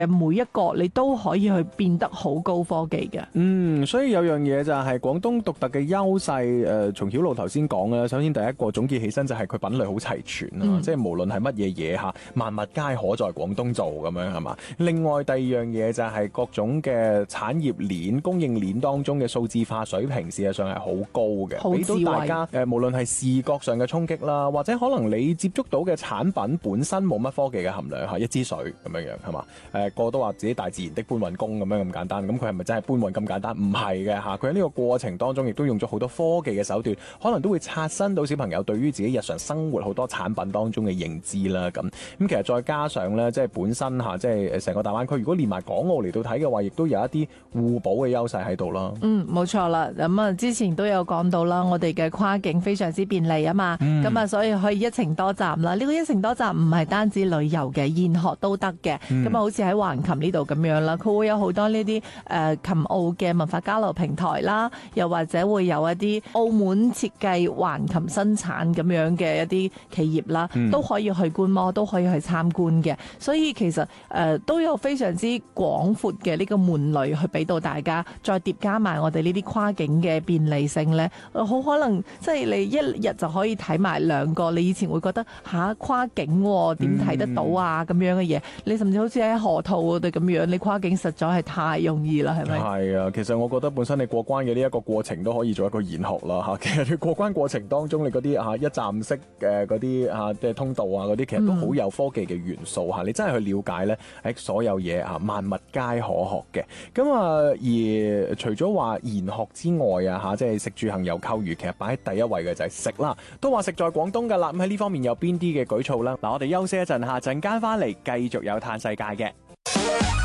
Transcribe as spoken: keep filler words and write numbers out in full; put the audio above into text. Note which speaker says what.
Speaker 1: 每一個你都可以去變得好高科技嘅。
Speaker 2: 嗯，所以有樣嘢就係廣東獨特嘅優勢。誒、呃，從曉露頭先講啦，首先第一個總結起身就係佢品類好齊全啊，嗯、即係無論係乜嘢嘢嚇，萬物皆可在廣東做咁樣係嘛。另外第二樣嘢就係各種嘅產業鏈、供應鏈當中嘅數字化水平，事實上係好高嘅，俾到大家誒、呃，無論係視覺上嘅衝擊啦，或者可能你接觸到嘅產品本身冇乜科技嘅含量嚇，一支水咁樣樣係嘛？誒、呃、個都話自己大自然的搬運工咁樣咁簡單，咁佢係咪真係搬運咁簡單？唔係嘅嚇，佢喺呢個過程當中亦都用咗好多科技嘅手段，可能都會刷新到小朋友對於自己日常生活好多產品當中嘅認知啦。咁咁其實再加上咧，即係本身嚇，即係成個大灣區，如果連埋港澳嚟到睇嘅話，亦都有一啲互補嘅優勢喺度啦。
Speaker 1: 嗯，冇錯啦。咁啊，之前都有講到啦，我哋嘅跨境非常之便利啊嘛。咁啊、嗯，所以可以一程多站啦。呢、這個一程多站唔係單止旅遊嘅，研學都得嘅。咁啊、嗯，好似喺橫琴呢度咁樣啦，佢會有好多呢啲誒琴澳嘅文化交流平台啦，又或者會有一啲澳門設計橫琴生產咁樣嘅一啲企業啦，嗯、都可以去觀摩，都可以去參觀嘅。所以其實誒、呃、都有非常之廣闊嘅呢個門類去俾到大家，再疊加埋我哋呢啲跨境嘅便利性咧，好可能即係你一日就可以睇埋兩個。你以前會覺得吓、啊、跨境點睇得到啊咁、嗯、樣嘅嘢，你甚至好似喺河套嗰度咁樣，你跨境實在係太容易啦，係咪？
Speaker 2: 係啊，其實我覺得本身你過關嘅呢一個過程都可以做一個研學啦嚇。其實你過關過程當中，你嗰啲嚇一站式嘅嗰啲嚇即係通道啊嗰啲，其實都好有科技嘅元素嚇。嗯、你真係去了解咧，喺所有嘢嚇萬物皆可學嘅。咁啊，而除咗話研學之外啊嚇，即係食住行遊購娛，其實擺喺第一位嘅就係食啦。都話食在廣東㗎啦。咁喺呢方面有邊啲嘅舉措啦？嗱，我哋休息一陣，下陣間翻嚟繼續有嘆世界嘅。